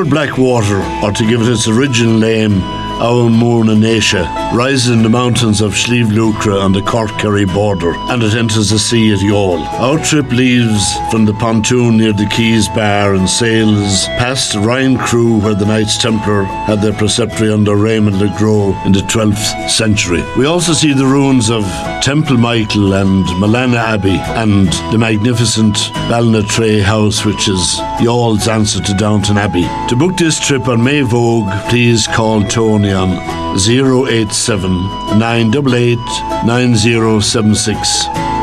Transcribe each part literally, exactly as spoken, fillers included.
Blackwater, or to give it its original name, Aulmournanesha, rises in the mountains of Slieve Lucra on the Cork-Kerry border, and it enters the sea at Youghal. Our trip leaves from the pontoon near the Keys Bar and sails past Ryan Crew, where the Knights Templar had their preceptory under Raymond le Gros in the twelfth century. We also see the ruins of Temple Michael and Malana Abbey, and the magnificent Ballinatray House, which is Youghall's answer to Downton Abbey. To book this trip on May Vogue, please call Tony on zero eight seven, nine eight eight, nine zero seven six.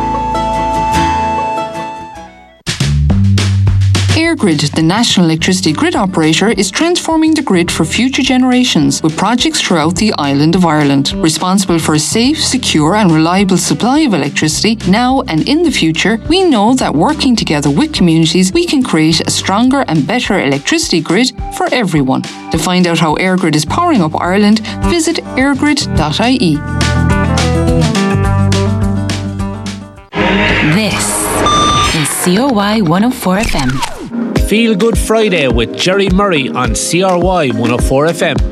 EirGrid, the national electricity grid operator, is transforming the grid for future generations with projects throughout the island of Ireland. Responsible for a safe, secure and reliable supply of electricity now and in the future, we know that working together with communities, we can create a stronger and better electricity grid for everyone. To find out how EirGrid is powering up Ireland, visit airgrid dot I E. This is C O Y one oh four F M. Feel Good Friday with Jerry Murray on C R Y one oh four F M.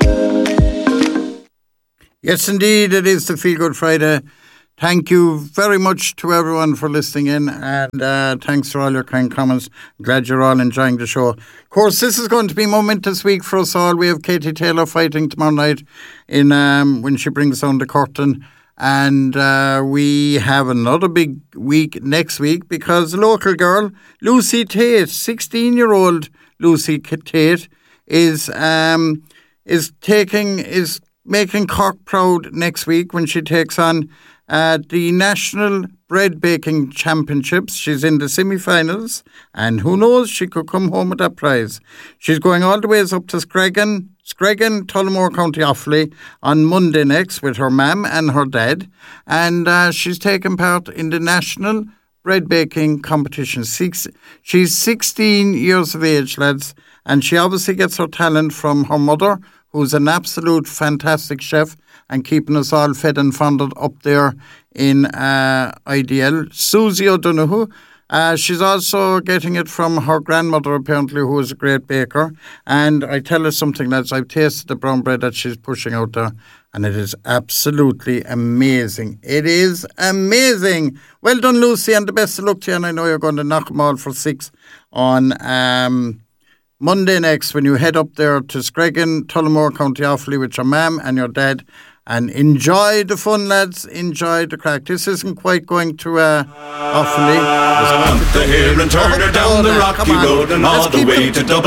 Yes, indeed, it is the Feel Good Friday. Thank you very much to everyone for listening in, and uh, thanks for all your kind comments. Glad you're all enjoying the show. Of course, this is going to be a momentous week for us all. We have Katie Taylor fighting tomorrow night in um, when she brings down the curtain. And uh, we have another big week next week because local girl Lucy Tate, sixteen-year-old Lucy Tate, is um, is taking is making Cork proud next week when she takes on uh, the National Bread Baking Championships. She's in the semi-finals, and who knows, she could come home with that prize. She's going all the ways up to Screggan. Screggan, Tullamore, County Offaly on Monday next with her mam and her dad, and uh, she's taken part in the National Bread Baking Competition. Six, she's sixteen years of age, lads, and she obviously gets her talent from her mother, who's an absolute fantastic chef and keeping us all fed and fondled up there in uh, I D L. Susie O'Donoghue. Uh, she's also getting it from her grandmother, apparently, who is a great baker. And I tell her something, lads, I've tasted the brown bread that she's pushing out there, and it is absolutely amazing. It is amazing. Well done, Lucy, and the best of luck to you. And I know you're going to knock them all for six on um, Monday next when you head up there to Screggan, Tullamore, County Offaly with your mam and your dad. And enjoy the fun, lads. Enjoy the crack. This isn't quite going to uh, Offaly. Up the hill and turn her down the rocky road and all the way to Dublin.